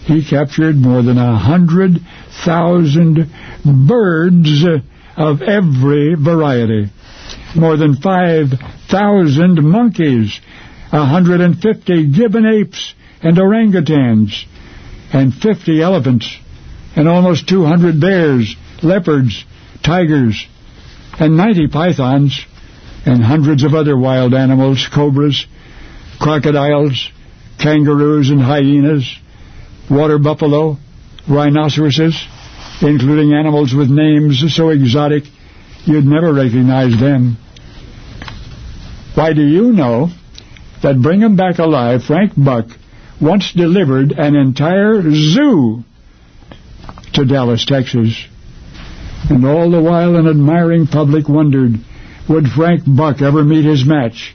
he captured more than 100,000 birds of every variety, more than 5,000 monkeys, 150 gibbon apes and orangutans, and 50 elephants, and almost 200 bears, leopards, tigers, and 90 pythons, and hundreds of other wild animals, cobras, crocodiles, kangaroos and hyenas, water buffalo, rhinoceroses, including animals with names so exotic you'd never recognize them. Why, do you know that Bring 'em Back Alive, Frank Buck, once delivered an entire zoo to Dallas, Texas? And all the while an admiring public wondered, would Frank Buck ever meet his match?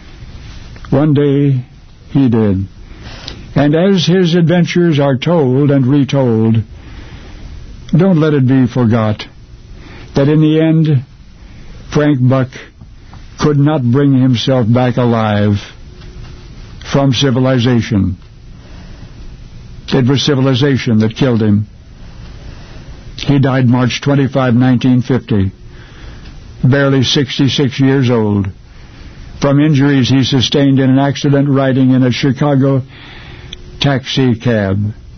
One day he did. And as his adventures are told and retold, don't let it be forgot that in the end, Frank Buck could not bring himself back alive from civilization. It was civilization that killed him. He died March 25, 1950, barely 66 years old, from injuries he sustained in an accident riding in a Chicago taxi cab.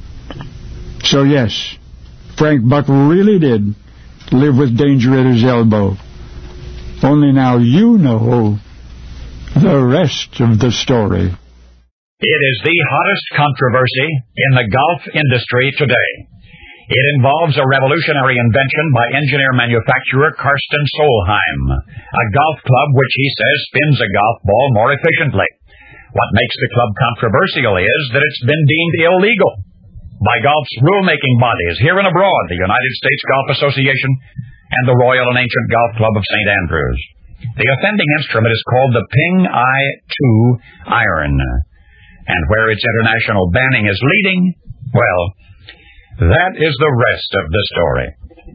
So yes, Frank Buck really did live with danger at his elbow. Only now you know the rest of the story. It is the hottest controversy in the golf industry today. It involves a revolutionary invention by engineer-manufacturer Karsten Solheim, a golf club which he says spins a golf ball more efficiently. What makes the club controversial is that it's been deemed illegal by golf's rule-making bodies here and abroad, the United States Golf Association and the Royal and Ancient Golf Club of St. Andrews. The offending instrument is called the Ping I-2 iron, and where its international banning is leading, well, that is the rest of the story.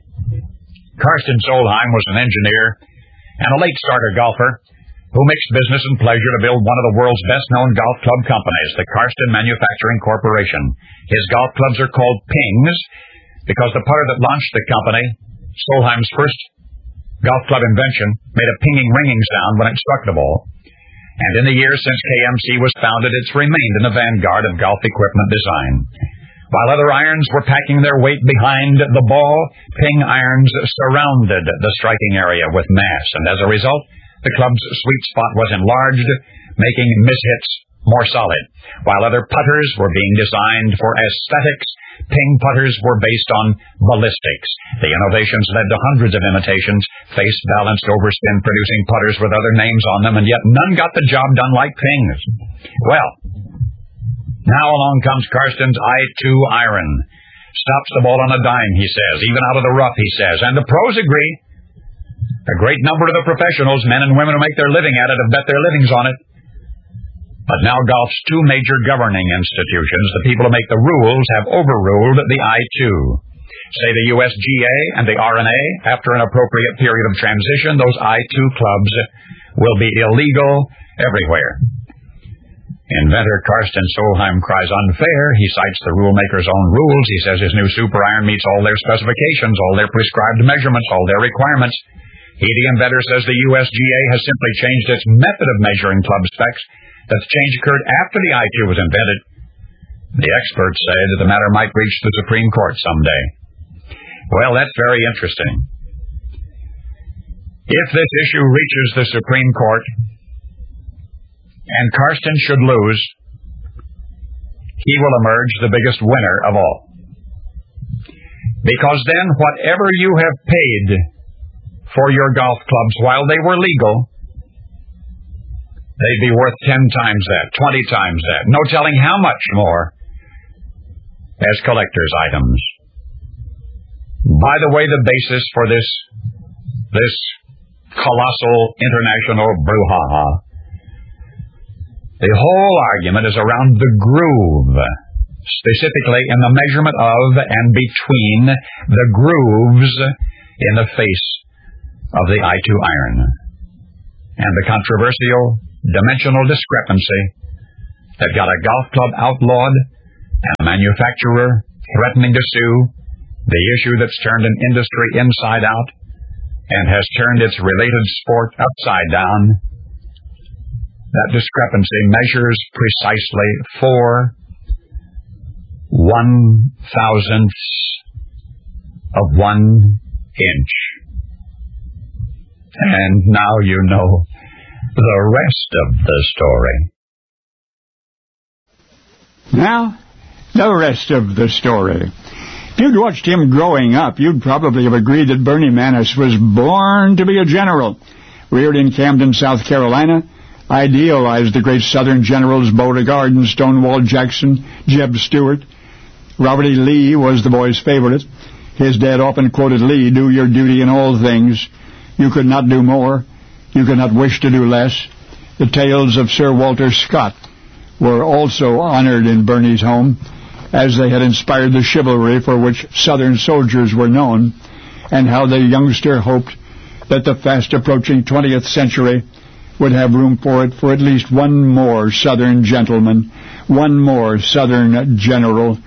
Karsten Solheim was an engineer and a late starter golfer who mixed business and pleasure to build one of the world's best-known golf club companies, the Karsten Manufacturing Corporation. His golf clubs are called Pings because the putter that launched the company, Solheim's first golf club invention, made a pinging, ringing sound when it struck the ball. And in the years since KMC was founded, it's remained in the vanguard of golf equipment design. While other irons were packing their weight behind the ball, Ping irons surrounded the striking area with mass, and as a result, the club's sweet spot was enlarged, making mishits more solid. While other putters were being designed for aesthetics, Ping putters were based on ballistics. The innovations led to hundreds of imitations, face-balanced overspin-producing putters with other names on them, and yet none got the job done like Ping's. Well, now along comes Karsten's I-2 iron. Stops the ball on a dime, he says, even out of the rough, he says, and the pros agree. A great number of the professionals, men and women who make their living at it, have bet their livings on it. But now golf's two major governing institutions, the people who make the rules, have overruled the I-2. Say the USGA and the R&A, after an appropriate period of transition, those I-2 clubs will be illegal everywhere. Inventor Karsten Solheim cries unfair. He cites the rulemaker's own rules. He says his new super iron meets all their specifications, all their prescribed measurements, all their requirements. He, the inventor, says the USGA has simply changed its method of measuring club specs. That the change occurred after the I-2 was invented. The experts say that the matter might reach the Supreme Court someday. Well, that's very interesting. If this issue reaches the Supreme Court, and Karsten should lose, he will emerge the biggest winner of all. Because then whatever you have paid for your golf clubs while they were legal, they'd be worth 10 times that, 20 times that, no telling how much more as collector's items. By the way, the basis for this colossal international brouhaha, the whole argument is around the groove, specifically in the measurement of and between the grooves in the face of the I-2 iron, and the controversial dimensional discrepancy that got a golf club outlawed and a manufacturer threatening to sue, the issue that's turned an industry inside out and has turned its related sport upside down, that discrepancy measures precisely 4 1/1000ths of 1 inch. And now you know the rest of the story. Now, the rest of the story. If you'd watched him growing up, you'd probably have agreed that Bernie Manis was born to be a general. Reared in Camden, South Carolina, idealized the great Southern generals Beauregard and Stonewall Jackson, Jeb Stuart. Robert E. Lee was the boy's favorite. His dad often quoted Lee, "Do your duty in all things. You could not do more. You could not wish to do less." The tales of Sir Walter Scott were also honored in Bernie's home, as they had inspired the chivalry for which Southern soldiers were known, and how the youngster hoped that the fast-approaching 20th century would have room for it for at least one more Southern gentleman, one more Southern general.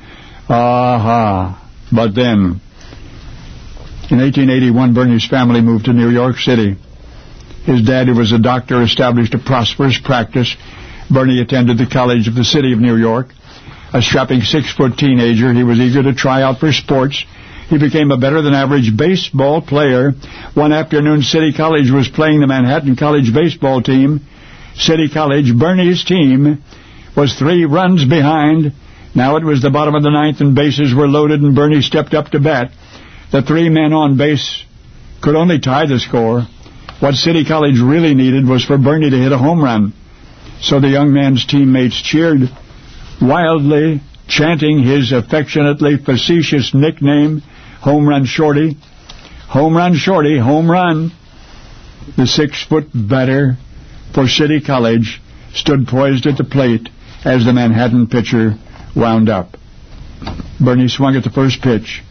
But then, in 1881, Bernie's family moved to New York City. His dad, who was a doctor, established a prosperous practice. Bernie attended the College of the City of New York. A strapping 6-foot teenager, he was eager to try out for sports. He became a better-than-average baseball player. One afternoon, City College was playing the Manhattan College baseball team. City College, Bernie's team, was 3 runs behind. Now it was the bottom of the 9th, and bases were loaded, and Bernie stepped up to bat. The 3 men on base could only tie the score. What City College really needed was for Bernie to hit a home run. So the young man's teammates cheered wildly, chanting his affectionately facetious nickname, Home Run Shorty. Home Run Shorty, home run. The 6-foot batter for City College stood poised at the plate as the Manhattan pitcher wound up. Bernie swung at the first pitch,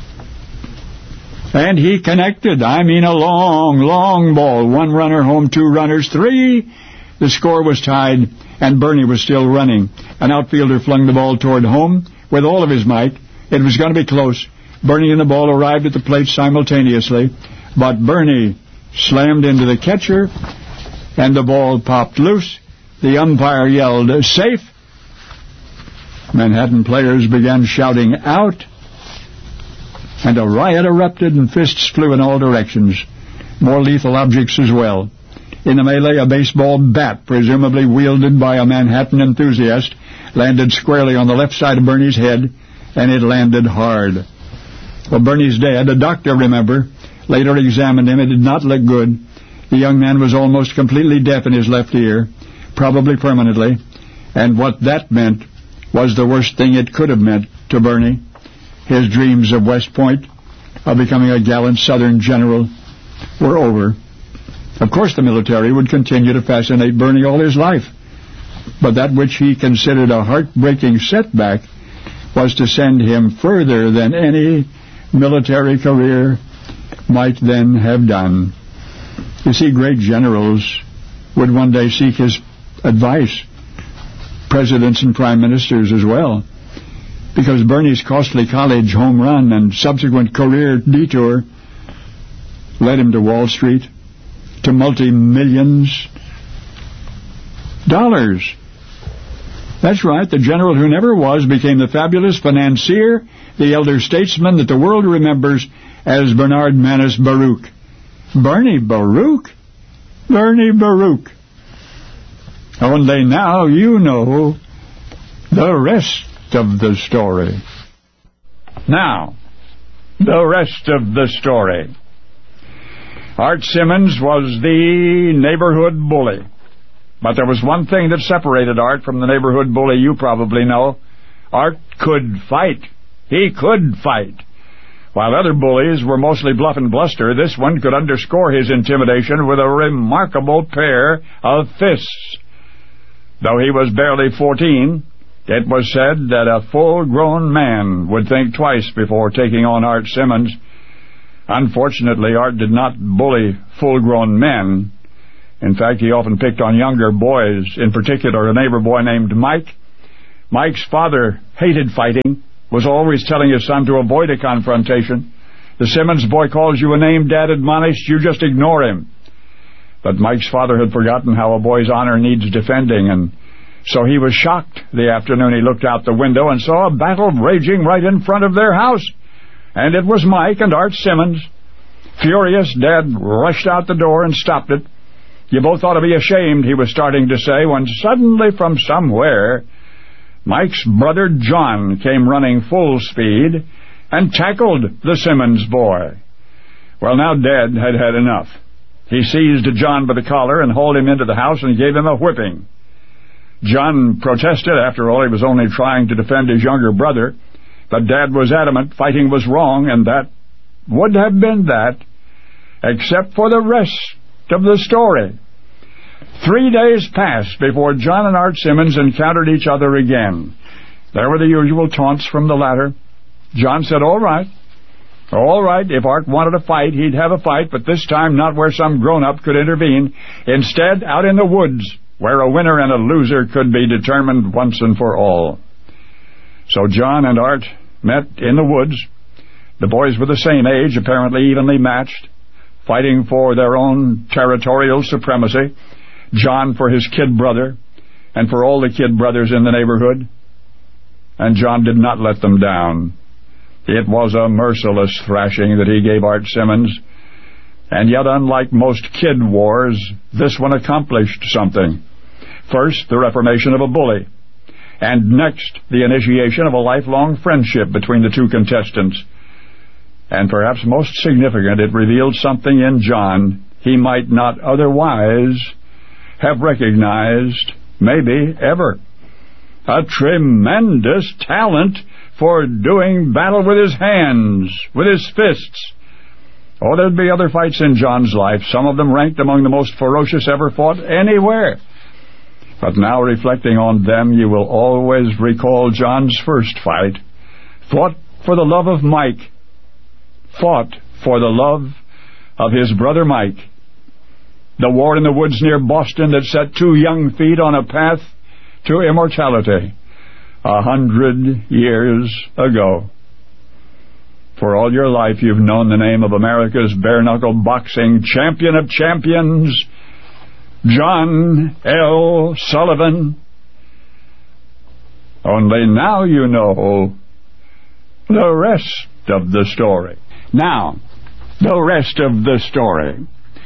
and he connected. I mean, a long, long ball. 1 runner home, 2 runners, 3. The score was tied, and Bernie was still running. An outfielder flung the ball toward home with all of his might. It was going to be close. Bernie and the ball arrived at the plate simultaneously, but Bernie slammed into the catcher, and the ball popped loose. The umpire yelled, "Safe!" Manhattan players began shouting, "Out!" And a riot erupted, and fists flew in all directions. More lethal objects as well. In the melee, a baseball bat, presumably wielded by a Manhattan enthusiast, landed squarely on the left side of Bernie's head, and it landed hard. Well, Bernie's dad, a doctor, remember, later examined him. It did not look good. The young man was almost completely deaf in his left ear, probably permanently, and what that meant was the worst thing it could have meant to Bernie. His dreams of West Point, of becoming a gallant Southern general, were over. Of course, the military would continue to fascinate Bernie all his life, but that which he considered a heartbreaking setback was to send him further than any military career might then have done. You see, great generals would one day seek his advice, presidents and prime ministers as well, because Bernie's costly college home run and subsequent career detour led him to Wall Street, to multi-millions dollars. That's right, the general who never was became the fabulous financier, the elder statesman that the world remembers as Bernard Manus Baruch. Bernie Baruch? Bernie Baruch. Only now you know the rest of the story. Now, the rest of the story. Art Simmons was the neighborhood bully. But there was one thing that separated Art from the neighborhood bully you probably know. Art could fight. He could fight. While other bullies were mostly bluff and bluster, this one could underscore his intimidation with a remarkable pair of fists. Though he was barely 14, it was said that a full-grown man would think twice before taking on Art Simmons. Unfortunately, Art did not bully full-grown men. In fact, he often picked on younger boys, in particular a neighbor boy named Mike. Mike's father hated fighting, was always telling his son to avoid a confrontation. The Simmons boy calls you a name, Dad admonished, you just ignore him. But Mike's father had forgotten how a boy's honor needs defending, and so he was shocked the afternoon he looked out the window and saw a battle raging right in front of their house. And it was Mike and Art Simmons. Furious, Dad rushed out the door and stopped it. You both ought to be ashamed, he was starting to say, when suddenly from somewhere, Mike's brother John came running full speed and tackled the Simmons boy. Well, now Dad had had enough. He seized John by the collar and hauled him into the house and gave him a whipping. John protested. After all, he was only trying to defend his younger brother. But Dad was adamant fighting was wrong, and that would have been that, except for the rest of the story. 3 days passed before John and Art Simmons encountered each other again. There were the usual taunts from the latter. John said, all right, if Art wanted a fight, he'd have a fight, but this time not where some grown-up could intervene. Instead, out in the woods, where a winner and a loser could be determined once and for all. So John and Art met in the woods. The boys were the same age, apparently evenly matched, fighting for their own territorial supremacy. John for his kid brother, and for all the kid brothers in the neighborhood. And John did not let them down. It was a merciless thrashing that he gave Art Simmons. And yet, unlike most kid wars, this one accomplished something. First, the reformation of a bully. And next, the initiation of a lifelong friendship between the two contestants. And perhaps most significant, it revealed something in John he might not otherwise have recognized, maybe ever. A tremendous talent for doing battle with his hands, with his fists. Oh, there'd be other fights in John's life, some of them ranked among the most ferocious ever fought anywhere. But now, reflecting on them, you will always recall John's first fight. Fought for the love of Mike. Fought for the love of his brother Mike. The war in the woods near Boston that set two young feet on a path to immortality 100 years ago. For all your life you've known the name of America's bare-knuckle boxing champion of champions, John L. Sullivan. Only now you know the rest of the story. Now, the rest of the story.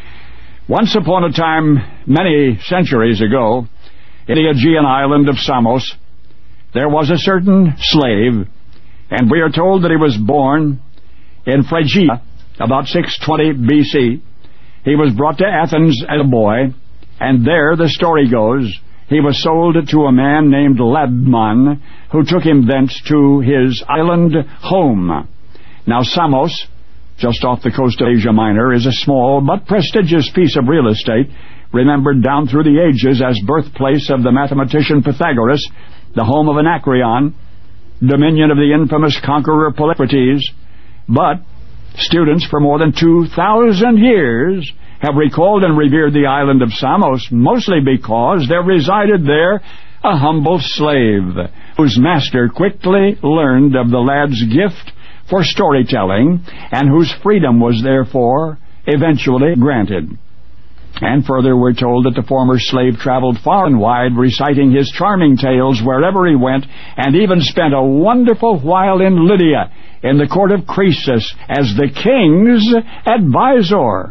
Once upon a time, many centuries ago, in the Aegean island of Samos, there was a certain slave, and we are told that he was born in Phrygia, about 620 B.C. He was brought to Athens as a boy, and there, the story goes, he was sold to a man named Labman, who took him thence to his island home. Now, Samos, just off the coast of Asia Minor, is a small but prestigious piece of real estate, remembered down through the ages as birthplace of the mathematician Pythagoras, the home of Anacreon, dominion of the infamous conqueror Polycrates. But students for more than 2,000 years have recalled and revered the island of Samos, mostly because there resided there a humble slave, whose master quickly learned of the lad's gift for storytelling, and whose freedom was therefore eventually granted. And further, we're told that the former slave traveled far and wide, reciting his charming tales wherever he went, and even spent a wonderful while in Lydia, in the court of Croesus, as the king's advisor.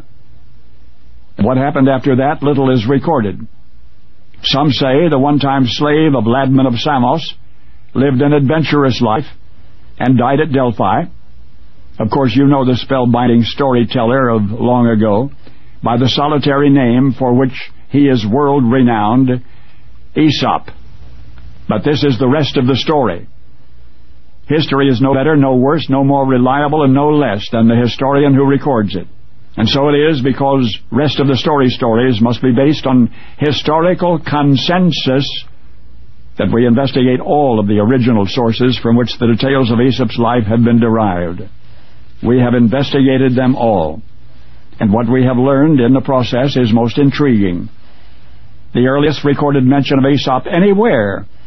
What happened after that, little is recorded. Some say the one-time slave of Ladman of Samos lived an adventurous life and died at Delphi. Of course, you know the spellbinding storyteller of long ago, by the solitary name for which he is world-renowned, Aesop. But this is the rest of the story. History is no better, no worse, no more reliable, and no less than the historian who records it. And so it is, because rest of the stories must be based on historical consensus, that we investigate all of the original sources from which the details of Aesop's life have been derived. We have investigated them all, and what we have learned in the process is most intriguing. The earliest recorded mention of Aesop anywhere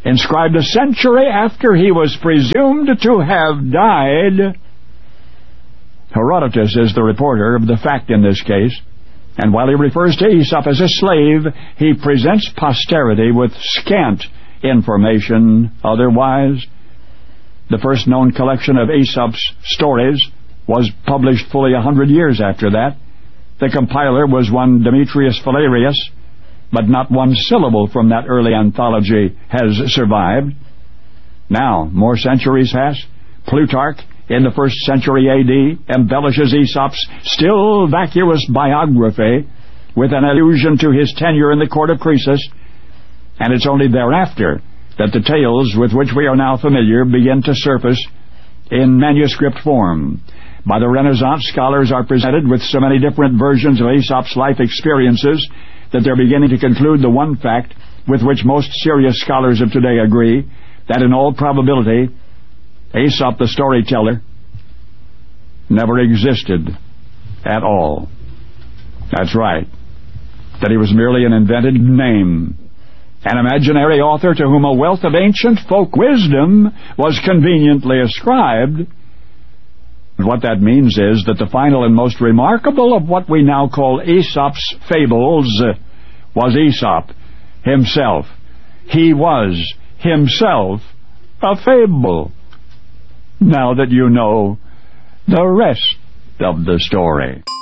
inscribed a century after he was presumed to have died. Herodotus is the reporter of the fact in this case, and while he refers to Aesop as a slave, he presents posterity with scant information otherwise. The first known collection of Aesop's stories was published fully 100 years after that. The compiler was one Demetrius Phalereus, but not one syllable from that early anthology has survived. Now, more centuries pass. Plutarch, in the 1st century A.D., embellishes Aesop's still vacuous biography with an allusion to his tenure in the court of Croesus, and it's only thereafter that the tales with which we are now familiar begin to surface in manuscript form. By the Renaissance, scholars are presented with so many different versions of Aesop's life experiences that they're beginning to conclude the one fact with which most serious scholars of today agree, that in all probability, Aesop the storyteller never existed at all. That's right, that he was merely an invented name, an imaginary author to whom a wealth of ancient folk wisdom was conveniently ascribed. What that means is that the final and most remarkable of what we now call Aesop's fables was Aesop himself. He was himself a fable. Now that you know the rest of the story.